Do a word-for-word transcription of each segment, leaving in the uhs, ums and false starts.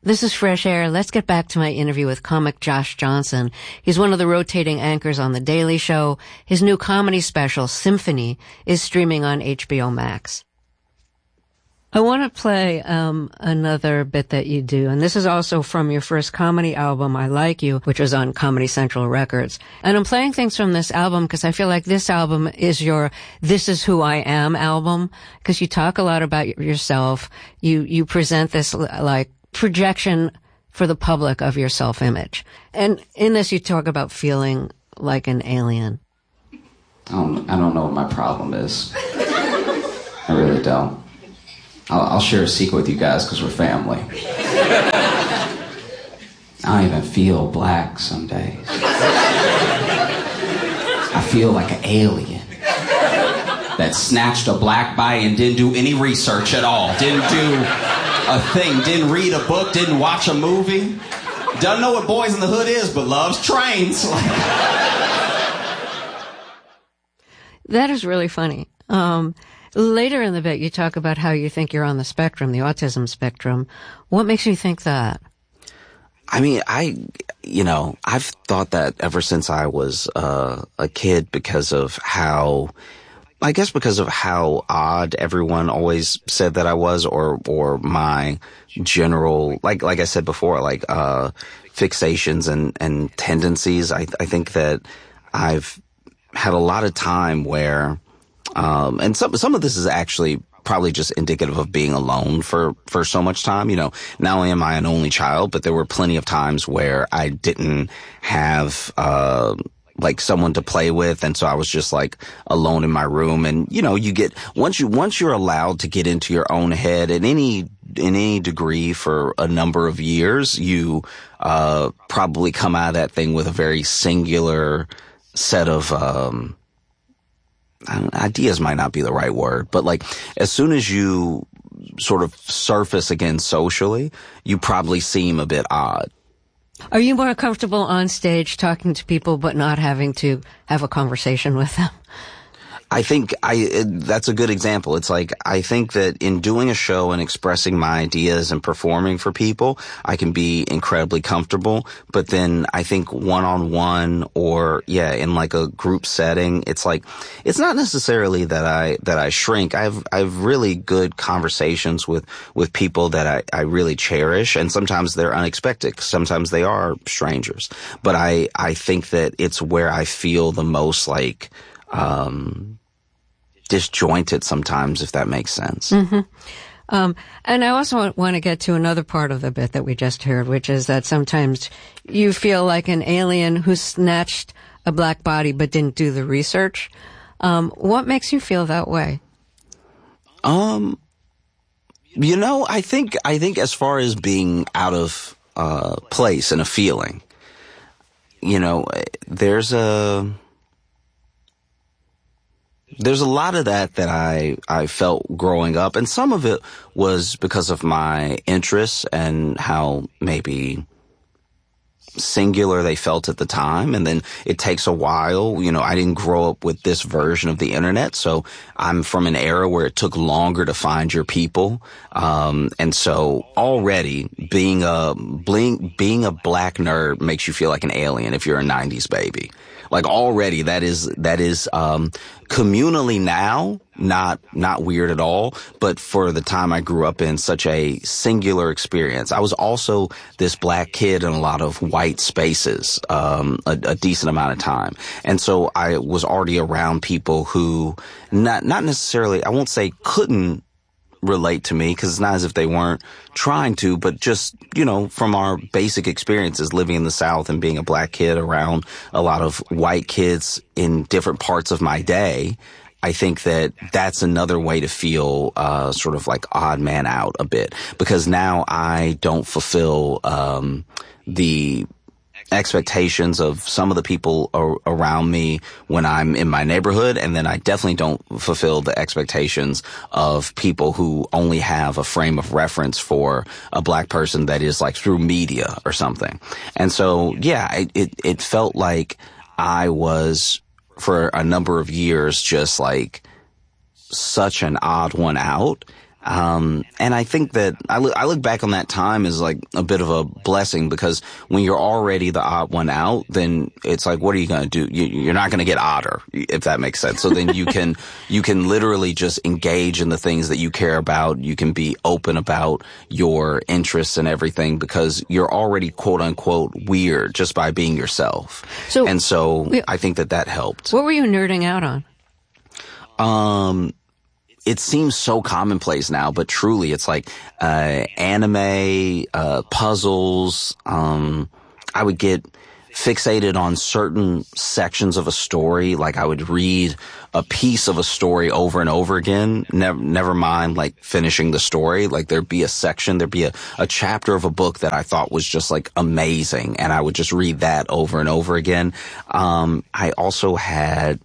This is Fresh Air. Let's get back to my interview with comic Josh Johnson. He's one of the rotating anchors on The Daily Show. His new comedy special, Symphony, is streaming on H B O Max. I want to play um another bit that you do, and this is also from your first comedy album, I Like You, which was on Comedy Central Records. And I'm playing things from this album because I feel like this album is your This Is Who I Am album, because you talk a lot about yourself. You you present this like projection for the public of your self-image. And in this, you talk about feeling like an alien. I don't, I don't know what my problem is. I really don't. I'll, I'll share a secret with you guys because we're family. I don't even feel black some days. I feel like an alien that snatched a black body and didn't do any research at all. Didn't do a thing, didn't read a book, didn't watch a movie. Doesn't know what Boys in the Hood is, but loves trains. That is really funny. Um, later in the bit, you talk about how you think you're on the spectrum, the autism spectrum. What makes you think that? I mean, I, you know, I've thought that ever since I was uh, a kid because of how, I guess because of how odd everyone always said that I was, or, or my general, like, like I said before, like, uh, fixations and, and tendencies. I, I think that I've had a lot of time where, um, and some, some of this is actually probably just indicative of being alone for, for so much time. You know, not only am I an only child, but there were plenty of times where I didn't have, uh, like someone to play with. And so I was just like alone in my room. And, you know, you get, once you, once you're allowed to get into your own head in any, in any degree for a number of years, you, uh, probably come out of that thing with a very singular set of, um, ideas might not be the right word, but like as soon as you sort of surface again socially, you probably seem a bit odd. Are you more comfortable on stage talking to people but not having to have a conversation with them? I think I, that's a good example. It's like, I think that in doing a show and expressing my ideas and performing for people, I can be incredibly comfortable. But then I think one-on-one or, yeah, in like a group setting, it's like, it's not necessarily that I, that I shrink. I have, I have really good conversations with, with people that I, I really cherish. And sometimes they're unexpected. Sometimes they are strangers. But I, I think that it's where I feel the most like, um, disjointed sometimes, if that makes sense. Mm-hmm. Um, and I also want, want to get to another part of the bit that we just heard, which is that sometimes you feel like an alien who snatched a black body but didn't do the research. Um, what makes you feel that way? Um, you know, I think, I think as far as being out of, uh, place and a feeling, you know, there's a, There's a lot of that that I, I felt growing up, and some of it was because of my interests and how maybe singular they felt at the time. And then it takes a while. You know, I didn't grow up with this version of the internet, so I'm from an era where it took longer to find your people. Um, and so already being a, being, being a black nerd makes you feel like an alien if you're a nineties baby. Like already that is, that is, um, communally now, not, not weird at all. But for the time I grew up in, such a singular experience. I was also this black kid in a lot of white spaces, um, a, a decent amount of time. And so I was already around people who not, not necessarily, I won't say couldn't relate to me, because it's not as if they weren't trying to, but just, you know, from our basic experiences living in the South and being a black kid around a lot of white kids in different parts of my day, I think that that's another way to feel uh sort of like odd man out a bit, because now I don't fulfill um the expectations of some of the people ar- around me when I'm in my neighborhood. And then I definitely don't fulfill the expectations of people who only have a frame of reference for a black person that is like through media or something. And so, yeah, it, it, it felt like I was for a number of years just like such an odd one out Um, and I think that I look, I look back on that time as like a bit of a blessing, because when you're already the odd one out, then it's like, what are you going to do? You, you're not going to get odder, if that makes sense. So then you can, you can literally just engage in the things that you care about. You can be open about your interests and everything, because you're already quote unquote weird just by being yourself. So, and so we, I think that that helped. What were you nerding out on? Um, It seems so commonplace now, but truly it's like, uh, anime, uh, puzzles. Um, I would get fixated on certain sections of a story. Like I would read a piece of a story over and over again. Never, never mind like finishing the story. Like there'd be a section, there'd be a, a chapter of a book that I thought was just like amazing. And I would just read that over and over again. Um, I also had,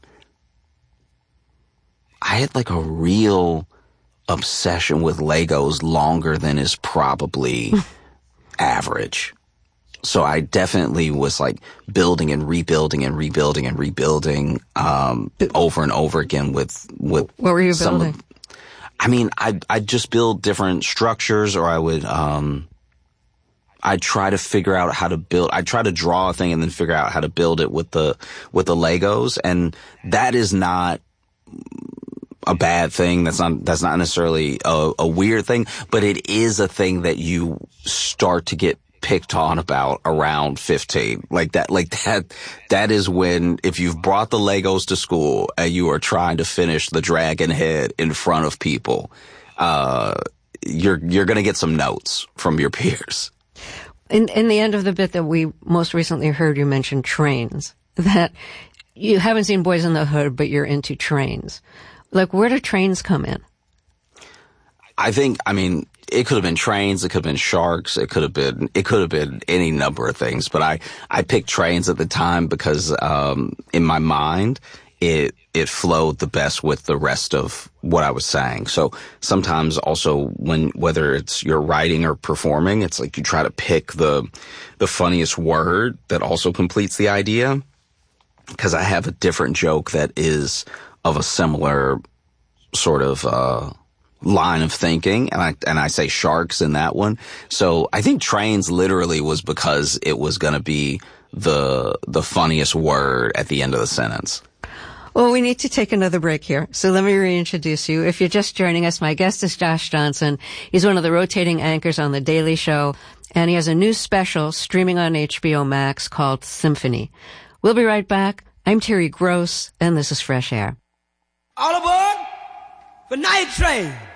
I had like a real obsession with Legos longer than is probably average. So I definitely was like building and rebuilding and rebuilding and rebuilding, um, over and over again with, with what were you some building? Of, I mean, I'd, I'd just build different structures, or I would, um, I'd try to figure out how to build, I'd try to draw a thing and then figure out how to build it with the, with the Legos. And that is not a bad thing. That's not, that's not necessarily a, a weird thing, but it is a thing that you start to get picked on about around fifteen. Like that, like that, that is when, if you've brought the Legos to school and you are trying to finish the dragon head in front of people, uh, you're, you're going to get some notes from your peers. In, in the end of the bit that we most recently heard, you mentioned trains, that you haven't seen Boys in the Hood, but you're into trains. Like, where do trains come in? I think, I mean, it could have been trains, it could have been sharks, it could have been, it could have been any number of things. But I, I picked trains at the time because, um, in my mind, it, it flowed the best with the rest of what I was saying. So sometimes also when, whether it's you're writing or performing, it's like you try to pick the, the funniest word that also completes the idea. Because I have a different joke that is of a similar sort of, uh, line of thinking, and I and I say sharks in that one. So I think trains literally was because it was going to be the the funniest word at the end of the sentence. Well, we need to take another break here, so let me reintroduce you. If you're just joining us, my guest is Josh Johnson. He's one of the rotating anchors on The Daily Show, and he has a new special streaming on H B O Max called Symphony. We'll be right back. I'm Terry Gross, and this is Fresh Air. All aboard for Night Train.